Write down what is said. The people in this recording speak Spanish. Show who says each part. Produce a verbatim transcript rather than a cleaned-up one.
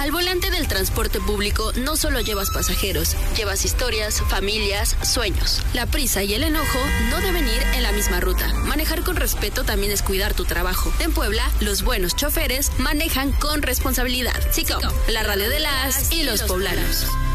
Speaker 1: Al volante del transporte público no solo llevas pasajeros, llevas historias, familias, sueños. La prisa y el enojo no deben ir en la misma ruta. Manejar con respeto también es cuidar tu trabajo. En Puebla, los buenos choferes manejan con responsabilidad. Sicom, la radio de las y los poblanos.